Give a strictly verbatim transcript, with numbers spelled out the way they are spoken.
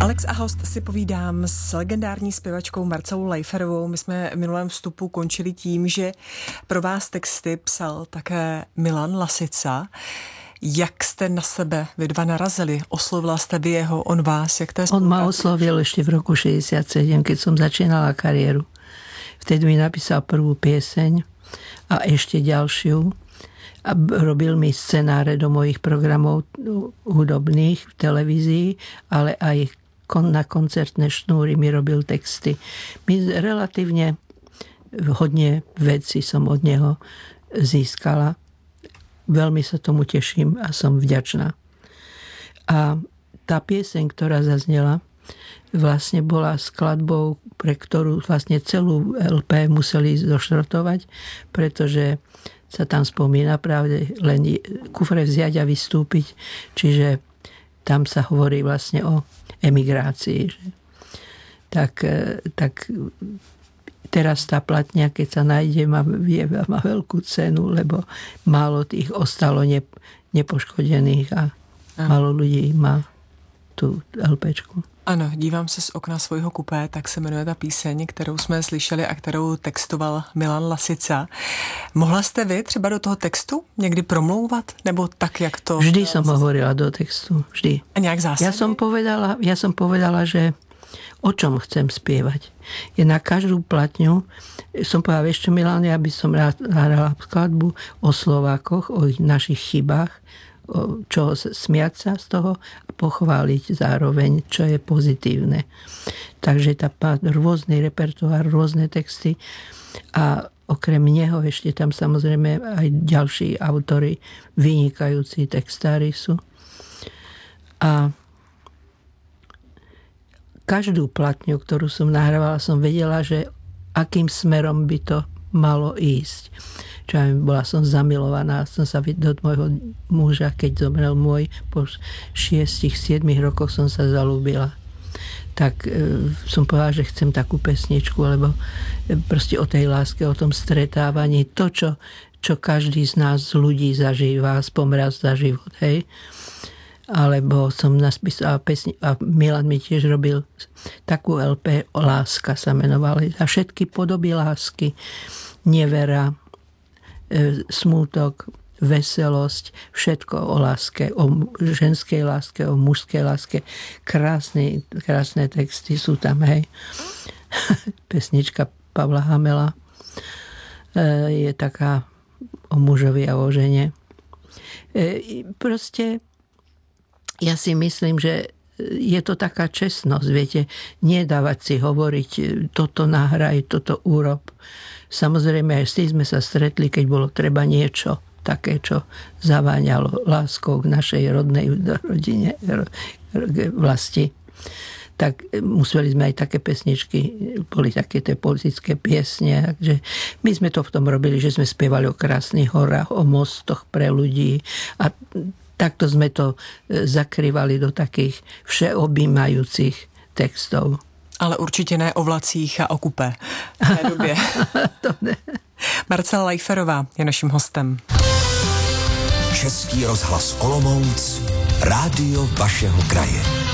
Alex a host si povídám s legendární zpěvačkou Marcelou Lajferovou. My jsme v minulém vstupu končili tím, že pro vás texty psal také Milan Lasica. Jak jste na sebe vy dva narazili? Oslovila jste vy jeho, on vás? Jak to je? On ma oslovil ešte v roku šesťdesiatsedem, keď som začínala kariéru. Vtedy mi napísal prvú pieseň a ešte ďalšiu. A robil mi scenáre do mojich programov hudobných v televízii, ale aj na koncertné šnúry mi robil texty. My relatívne hodne vecí som od neho získala. Veľmi sa tomu teším a som vďačná. A tá pieseň, ktorá zaznela, vlastne bola skladbou, pre ktorú vlastne celú el pé museli zošrotovať, pretože sa tam spomína práve len kufre vziať a vystúpiť. Čiže tam sa hovorí vlastne o emigrácii. Tak, tak teraz tá platňa, keď sa nájde, má, má veľkú cenu, lebo málo tých ostalo ne, nepoškodených a málo ľudí má tú LPčku. Ano, dívám se z okna svojho kupé, tak se jmenuje ta píseň, kterou jsme slyšeli a kterou textoval Milan Lasica. Mohla jste vy třeba do toho textu někdy promlouvat? Nebo tak, jak to... Vždy som hovorila do textu, vždy. A nějak zásadně? Ja som povedala, ja som povedala, že o čom chcem spievať. Je na každú platňu, som povedala, vieš čo, Milan, ja by som rád hrala skladbu o Slovákoch, o ich našich chybách, čo smiať sa z toho a pochváliť zároveň, čo je pozitívne. Takže tá rôzny repertoár, rôzne texty a okrem neho ešte tam samozrejme aj ďalší autori, vynikajúci textári sú. A každú platňu, ktorú som nahrávala, som vedela, že akým smerom by to malo ísť. Čo aj bola som zamilovaná, som sa do môjho muža, keď zomrel môj, po šiestich, siedmich rokoch som sa zalúbila. Tak e, som povedala, že chcem takú pesničku, lebo e, proste o tej láske, o tom stretávaní, to, čo, čo každý z nás ľudí zažíva, spomraz za život, hej. Alebo som naspísala pesni a Milan mi tiež robil takú el pé, Láska sa menovala. A všetky podoby lásky, nevera, smútok, veselosť, všetko o láske, o ženskej láske, o mužskej láske. Krásne, krásne texty sú tam, hej. Pesnička Pavla Hamela je taká o mužovi a o žene. Proste ja si myslím, že je to taká čestnosť, viete, nedávať si hovoriť, toto nahraj, toto urob. Samozrejme, aj s tým sme sa stretli, keď bolo treba niečo také, čo zaváňalo láskou k našej rodnej rodine, vlasti. Tak museli sme aj také pesničky, boli také tie politické piesne. Takže my sme to v tom robili, že sme spievali o krásnych horách, o mostoch pre ľudí a takto sme to zakrývali do takých všeobjímajúcich textov. Ale určitě ne o vlacích a o kupé v té době. To ne. Marcela Lajferová je naším hostem. Český rozhlas Olomouc, rádio vašeho kraje.